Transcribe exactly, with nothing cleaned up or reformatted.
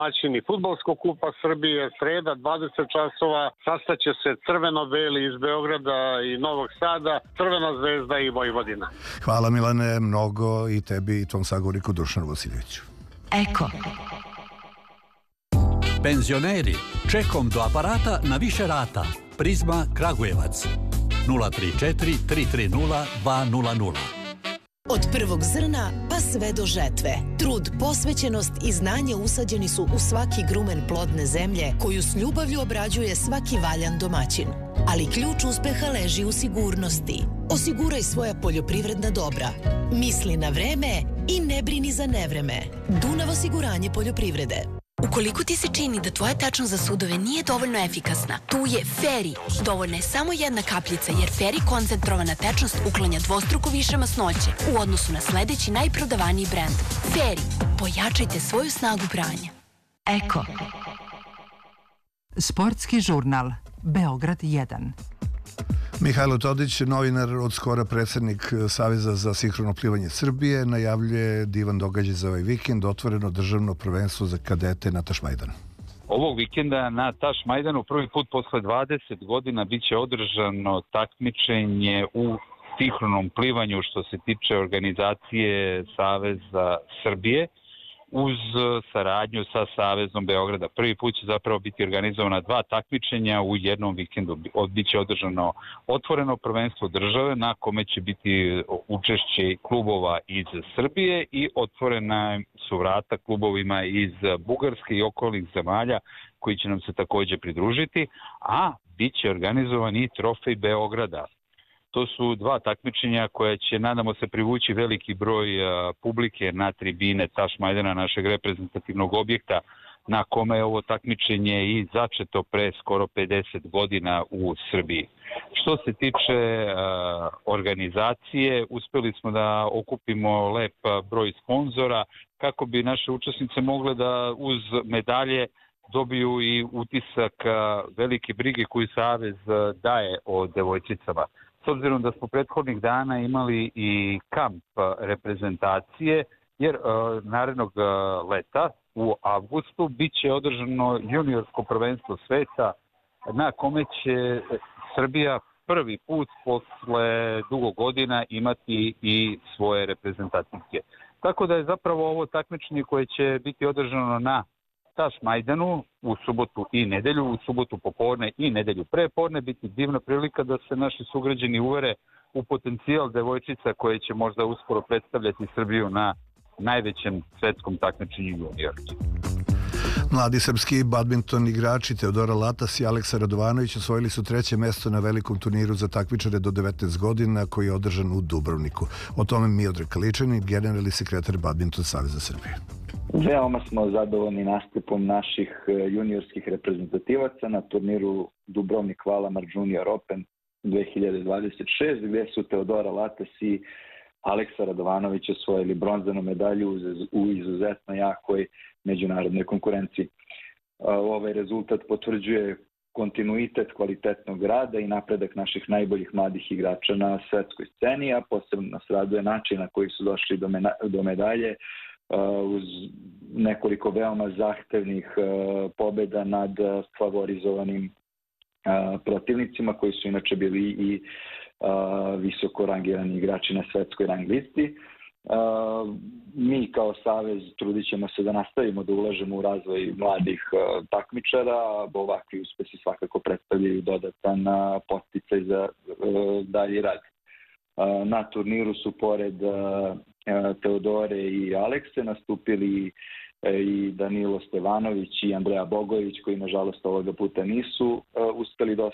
domaćini Fudbalskog kupa Srbije, sreda dvadeset časova, sastaće se crveno-beli iz Beograda i Novog Sada, Crvena zvezda i Vojvodina. Hvala Milane mnogo i tebi i tvom sagovorniku Dušanu Vasiljeviću. Eko. Penzioneri, čekom do aparata na više rata. Prizma Kragujevac. nula tri četiri tri tri nula dva nula nula. Od prvog zrna pa sve do žetve. Trud, posvećenost i znanje usađeni su u svaki grumen plodne zemlje koju s ljubavlju obrađuje svaki valjan domaćin. Ali ključ uspeha leži u sigurnosti. Osiguraj svoja poljoprivredna dobra. Misli na vreme i ne brini za nevreme. Dunav osiguranje poljoprivrede. Ukoliko ti se čini da tvoja tečnost za sudove nije dovoljno efikasna, tu je Feri. Dovoljna je samo jedna kapljica, jer Feri koncentrovana tečnost uklanja dvostruko više masnoće u odnosu na sledeći najprodavaniji brend. Feri, pojačajte svoju snagu pranja. Eko. Sportski žurnal Beograd jedan. Mihajlo Todić, novinar, od skora predsjednik Saveza za sinhrono plivanje Srbije, najavljuje divan događaj za ovaj vikend, otvoreno državno prvenstvo za kadete na Tašmajdanu. Ovog vikenda na Tašmajdanu prvi put posle dvadeset godina biće održano takmičenje u sinhronom plivanju što se tiče organizacije Saveza Srbije uz saradnju sa Savezom Beograda. Prvi put će zapravo biti organizovana dva takmičenja u jednom vikendu. Biće održano otvoreno prvenstvo države na kome će biti učešće klubova iz Srbije i otvorena su vrata klubovima iz Bugarske i okolnih zemalja koji će nam se također pridružiti, a bit će organizovan i trofej Beograda. To su dva takmičenja koja će, nadamo se, privući veliki broj publike na tribine Tašmajdana, našeg reprezentativnog objekta, na kome je ovo takmičenje i začeto pre skoro pedeset godina u Srbiji. Što se tiče uh, organizacije, uspeli smo da okupimo lep broj sponzora kako bi naše učesnice mogle da uz medalje dobiju i utisak uh, velike brige koju Savez uh, daje o devojčicama. S obzirom da smo prethodnih dana imali i kamp reprezentacije, jer uh, narednog uh, leta u avgustu bit će održano juniorsko prvenstvo sveta na kome će Srbija prvi put posle dugo godina imati i svoje reprezentativke. Tako da je zapravo ovo takmičenje koje će biti održano na Tašmajdanu u subotu i nedelju, u subotu popodne i nedelju prepodne, biti divna prilika da se naši sugrađani uvere u potencijal devojčica koje će možda uskoro predstavljati Srbiju na najvećem svetskom takmičenju juniorki. Mladi srpski badminton igrači Teodora Latas i Aleksa Radovanović osvojili su treće mesto na velikom turniru za takmičare do devetnaest godina koji je održan u Dubrovniku. O tome Miodrag Kaličanin, generalni sekretar Badminton Saveza Srbije. Veoma smo zadovoljni nastupom naših juniorskih reprezentativaca na turniru Dubrovnik Valamar Junior Open dve hiljade dvadeset šest, gdje su Teodora Latas i Aleksa Radovanović osvojili bronzanu medalju u izuzetno jakoj međunarodnoj konkurenciji. Ovaj rezultat potvrđuje kontinuitet kvalitetnog rada i napredak naših najboljih mladih igrača na svetskoj sceni, a posebno nas raduje način na koji su došli do, mena, do medalje uz nekoliko veoma zahtevnih pobjeda nad favorizovanim protivnicima koji su inače bili i visoko rangirani igrači na svetskoj rang listi. Mi kao Savez trudit ćemo se da nastavimo da ulažemo u razvoj mladih takmičara, a ovakvi uspesi svakako predstavljaju dodatan podsticaj za dalji rad. Na turniru su pored Teodore i Alekse nastupili i Danilo Stevanović i Andreja Bogović, koji nažalost ovoga puta nisu uspeli da